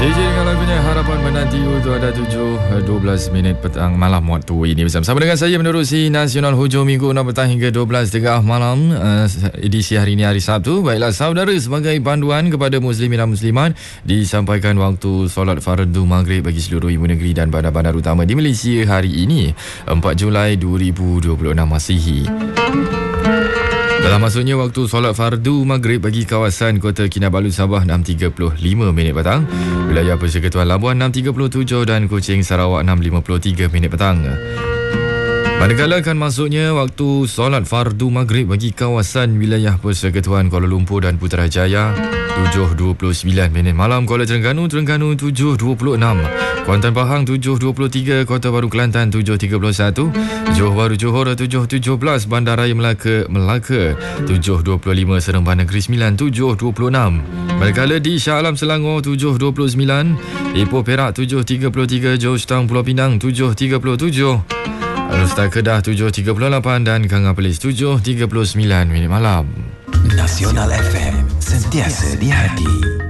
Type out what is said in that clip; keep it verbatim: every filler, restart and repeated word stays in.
J J dengan lagunya Harapan Menanti untuk anda tujuh dua belas minit petang malam waktu ini bersama dengan saya menerusi Nasional Hujung Minggu enam petang hingga dua belas tiga puluh malam uh, edisi hari ini hari Sabtu. Baiklah saudara, sebagai panduan kepada muslimin dan muslimat disampaikan waktu solat fardu maghrib bagi seluruh ibu negeri dan bandar-bandar utama di Malaysia hari ini empat Julai dua ribu dua puluh enam Masihi. Dalam masuknya waktu solat fardu maghrib bagi kawasan Kota Kinabalu Sabah enam tiga puluh lima minit petang, wilayah Persekutuan Labuan enam tiga puluh tujuh dan Kuching Sarawak enam lima puluh tiga minit petang. Manakala akan masuknya waktu solat fardu maghrib bagi kawasan wilayah Persekutuan Kuala Lumpur dan Putrajaya tujuh dua puluh sembilan minit malam, Kuala Terengganu Terengganu tujuh dua puluh enam, Kuantan Pahang tujuh dua puluh tiga, Kota Baru Kelantan tujuh tiga puluh satu, Johor Bahru Johor tujuh tujuh belas, Bandaraya Melaka Melaka tujuh dua puluh lima, Seremban Negeri Sembilan tujuh dua puluh enam. Manakala di Shah Alam Selangor tujuh dua puluh sembilan, Ipoh Perak tujuh tiga puluh tiga, Georgetown Pulau Pinang tujuh tiga puluh tujuh, Alor Kedah tujuh tiga puluh lapan dan Kanga Perlis tujuh tiga puluh sembilan minit malam. Nasional F M, sentiasa di hati.